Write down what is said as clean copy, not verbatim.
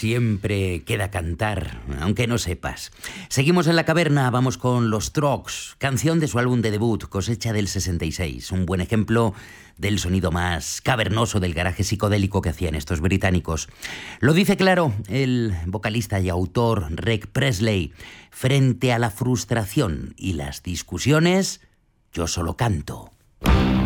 Siempre queda cantar, aunque no sepas. Seguimos en la caverna, vamos con Los Strokes, canción de su álbum de debut, Cosecha del 66. Un buen ejemplo del sonido más cavernoso del garaje psicodélico que hacían estos británicos. Lo dice claro el vocalista y autor Reg Presley. Frente a la frustración y las discusiones, yo solo canto.